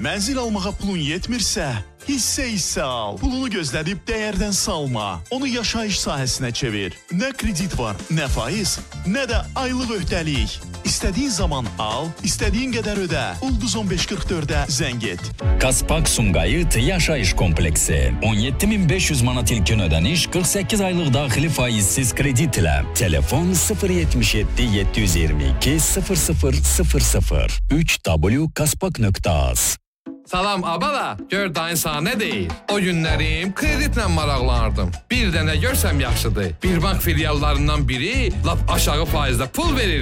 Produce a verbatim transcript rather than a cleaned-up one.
Mənzil almağa pulun yetmirsə, hissə-hissə al. Pulunu gözlədib dəyərdən salma. Onu yaşayış sahəsinə çevir. Nə kredit var, nə faiz, nə də aylıq öhdəlik. İstədiyin zaman al, istədiyin qədər ödə. Ulduz on beş qırx dördə zəng et. Kaspak Sumqayıt Yaşayış Kompleksi. on yeddi min beş yüz manat ilkin ödəniş, qırx səkkiz aylıq daxili faizsiz kredit ilə. Telefon sıfır yetmiş yeddi yeddi yüz iyirmi iki sıfır sıfır sıfır sıfır üç w kaspak nöqtə az. Salam abala, gör dayın sana nə deyir? O günlərim kreditlə maraqlanırdım. Bir dənə görsəm yaxşıdır. Bir bank filiallarından biri lap aşağı faizlə pul verir.